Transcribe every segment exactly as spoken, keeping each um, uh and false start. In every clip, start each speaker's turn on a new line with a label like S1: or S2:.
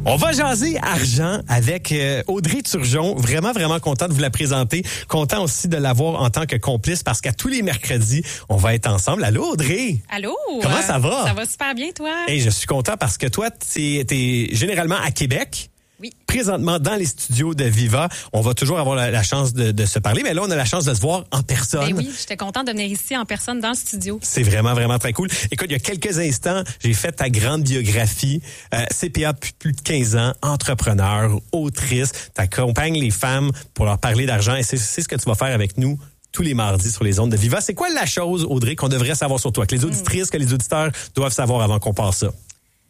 S1: On va jaser argent avec euh, Audrey Turgeon. Vraiment, vraiment content de vous la présenter. Content aussi de l'avoir en tant que complice parce qu'à tous les mercredis, on va être ensemble. Allô, Audrey?
S2: Allô?
S1: Comment ça va?
S2: Ça va super bien, toi?
S1: Hey, je suis content parce que toi, t'es, t'es généralement à Québec.
S2: Oui.
S1: Présentement, dans les studios de Viva, on va toujours avoir la, la chance de, de se parler, mais là, on a la chance de se voir en personne.
S2: Ben oui, j'étais contente de venir ici en personne dans le studio.
S1: C'est vraiment, vraiment très cool. Écoute, il y a quelques instants, j'ai fait ta grande biographie. Euh, C P A depuis plus de quinze ans, entrepreneur, autrice. T'accompagnes les femmes pour leur parler d'argent et c'est, c'est ce que tu vas faire avec nous tous les mardis sur les ondes de Viva. C'est quoi la chose, Audrey, qu'on devrait savoir sur toi, que les auditrices, que les auditeurs doivent savoir avant qu'on passe ça?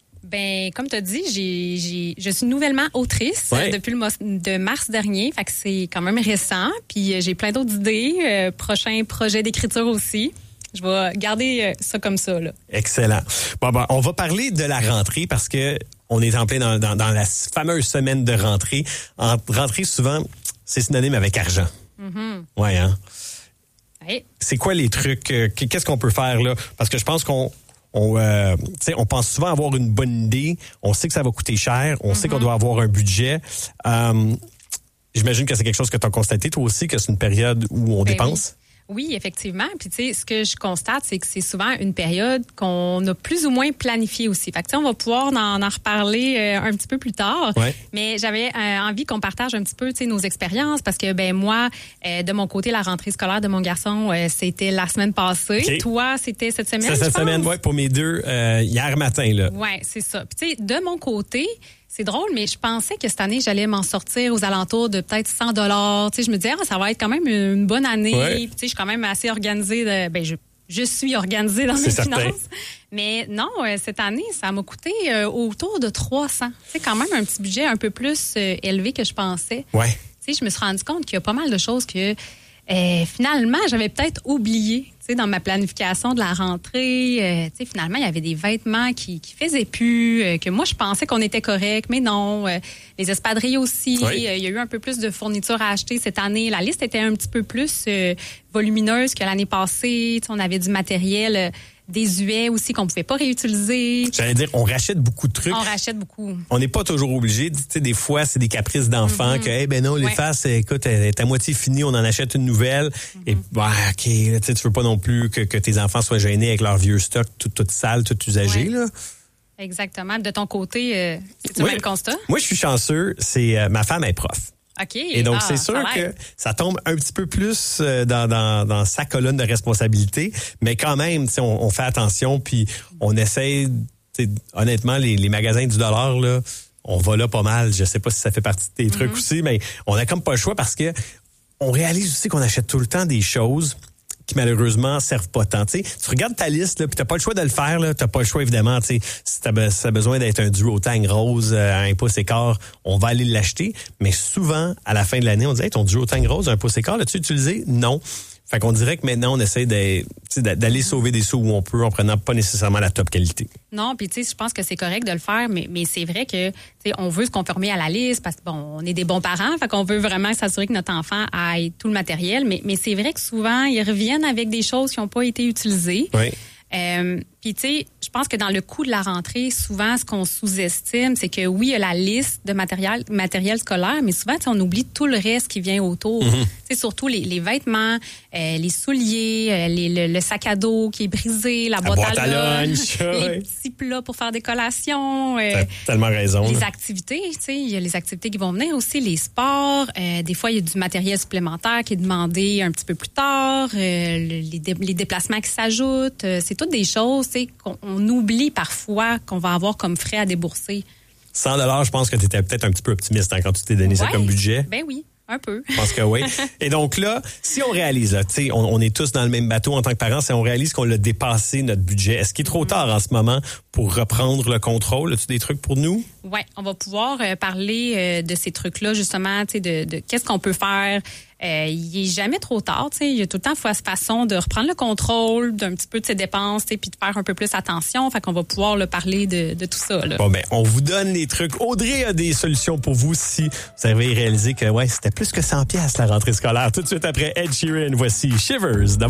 S2: Ben, comme tu as dit, j'ai, j'ai, je suis nouvellement autrice
S1: ouais.
S2: euh, depuis le mois de mars dernier. Fait que c'est quand même récent. Puis euh, j'ai plein d'autres idées. Euh, prochain projet d'écriture aussi. Je vais garder euh, ça comme ça, là.
S1: Excellent. Bon, ben, on va parler de la rentrée parce que on est en plein dans, dans, dans la fameuse semaine de rentrée. En rentrée, souvent, c'est synonyme avec argent.
S2: Mm-hmm.
S1: Ouais, hein?
S2: Ouais.
S1: C'est quoi les trucs? Euh, qu'est-ce qu'on peut faire, là? Parce que je pense qu'on On, euh, on pense souvent avoir une bonne idée. On sait que ça va coûter cher. On mm-hmm. sait qu'on doit avoir un budget. Euh, j'imagine que c'est quelque chose que tu as constaté, toi aussi, que c'est une période où on
S2: ben
S1: dépense.
S2: Oui. Oui, effectivement. Puis, tu sais, ce que je constate, c'est que c'est souvent une période qu'on a plus ou moins planifiée aussi. Fait que, tu sais, on va pouvoir en, en reparler euh, un petit peu plus tard.
S1: Ouais.
S2: Mais j'avais euh, envie qu'on partage un petit peu, tu sais, nos expériences parce que, ben moi, euh, de mon côté, la rentrée scolaire de mon garçon, euh, c'était la semaine passée.
S1: Okay.
S2: Toi, c'était cette semaine,
S1: C'est cette
S2: je
S1: semaine,
S2: pense.
S1: oui, pour mes deux, euh, hier matin, là.
S2: Oui, c'est ça. Puis, tu sais, de mon côté, c'est drôle, mais je pensais que cette année, j'allais m'en sortir aux alentours de peut-être cent dollars. Tu sais, je me disais, ah, ça va être quand même une bonne année.
S1: Ouais.
S2: Puis, tu sais, je suis quand même assez organisée. De, ben, je, je suis organisée dans
S1: C'est
S2: mes
S1: certain.
S2: finances. Mais non, euh, cette année, ça m'a coûté euh, autour de trois cents. C'est quand même un petit budget un peu plus euh, élevé que je pensais.
S1: Ouais.
S2: Tu sais, je me suis rendu compte qu'il y a pas mal de choses que euh, finalement, j'avais peut-être oublié. Tu sais, dans ma planification de la rentrée, euh, tu sais, finalement, il y avait des vêtements qui qui faisaient plus, euh, que moi, je pensais qu'on était correct, mais non. Euh, les espadrilles aussi,
S1: oui.
S2: euh, il y a eu un peu plus de fournitures à acheter cette année. La liste était un petit peu plus euh, volumineuse que l'année passée. Tu sais, on avait du matériel euh, désuet aussi qu'on pouvait pas réutiliser.
S1: J'allais dire, on rachète beaucoup de trucs.
S2: On rachète beaucoup.
S1: On n'est pas toujours obligé. Tu sais, des fois, c'est des caprices d'enfants mm-hmm. que, eh ben non, les
S2: ouais.
S1: faces, écoute, elle est à moitié finie, on en achète une nouvelle. Mm-hmm. Et, bah, OK, là, tu sais, tu veux pas non plus que, que tes enfants soient gênés avec leur vieux stock, tout, tout sale, tout usagé,
S2: ouais.
S1: là.
S2: Exactement. De ton côté, euh, c'est-tu
S1: oui.
S2: le même constat?
S1: Moi, je suis chanceux. C'est, euh, ma femme est prof.
S2: OK.
S1: Et donc,
S2: ah,
S1: c'est sûr
S2: ça
S1: que ça tombe un petit peu plus euh, dans, dans, dans sa colonne de responsabilité. Mais quand même, on, on fait attention, puis on essaie, honnêtement, les, les magasins du dollar, là, on va là pas mal. Je sais pas si ça fait partie de tes mm-hmm. trucs aussi, mais on a comme pas le choix parce que on réalise aussi qu'on achète tout le temps des choses qui malheureusement servent pas tant. T'sais, tu regardes ta liste, là, puis t'as pas le choix de le faire, là, t'as pas le choix évidemment. T'sais, si t'as, be- si t'as besoin d'être un duotang rose euh, à un pouce et quart, on va aller l'acheter. Mais souvent, à la fin de l'année, on dit hey, ton duotang rose à un pouce et quart, l'as-tu utilisé? Non. Fait qu'on dirait que maintenant, on essaie de, d'aller sauver des sous où on peut en prenant pas nécessairement la top qualité.
S2: Non, puis tu sais, je pense que c'est correct de le faire, mais, mais c'est vrai que, tu sais, on veut se conformer à la liste parce que, bon, on est des bons parents, fait qu'on veut vraiment s'assurer que notre enfant ait tout le matériel, mais, mais c'est vrai que souvent, ils reviennent avec des choses qui n'ont pas été utilisées.
S1: Oui.
S2: Euh, puis tu sais, je pense que dans le coût de la rentrée, souvent, ce qu'on sous-estime, c'est que oui, il y a la liste de matériel, matériel scolaire, mais souvent, on oublie tout le reste qui vient autour. Mm-hmm. Tu sais, surtout les, les vêtements, euh, les souliers, euh, les, le, le sac à dos qui est brisé, la, la boîte, boîte à lunch, les petits plats pour faire des collations. Euh,
S1: T'as tellement raison.
S2: Les
S1: là.
S2: activités, tu sais, il y a les activités qui vont venir aussi, les sports. Euh, des fois, il y a du matériel supplémentaire qui est demandé un petit peu plus tard, euh, les, dé, les déplacements qui s'ajoutent. Euh, c'est toutes des choses, tu sais, qu'on on oublie parfois qu'on va avoir comme frais à débourser.
S1: cent dollars, je pense que tu étais peut-être un petit peu optimiste hein, quand tu t'es donné ouais, ça comme budget.
S2: Ben oui, un peu.
S1: Je pense que oui. Et donc là, si on réalise, là, tu sais, on, on est tous dans le même bateau en tant que parents, si on réalise qu'on l'a dépassé notre budget, est-ce qu'il est trop tard en ce moment pour reprendre le contrôle? As-tu des trucs pour nous?
S2: Oui, on va pouvoir euh, parler euh, de ces trucs-là, justement, tu sais, de, de qu'est-ce qu'on peut faire. Euh, il est jamais trop tard, tu sais. Il y a tout le temps façon de reprendre le contrôle d'un petit peu de ses dépenses, tu sais, puis de faire un peu plus attention. Fait qu'on va pouvoir là, parler de, de tout ça. Là.
S1: Bon ben, on vous donne les trucs. Audrey a des solutions pour vous si vous avez réalisé que ouais, c'était plus que cent piastres la rentrée scolaire. Tout de suite après Ed Sheeran, voici Shivers.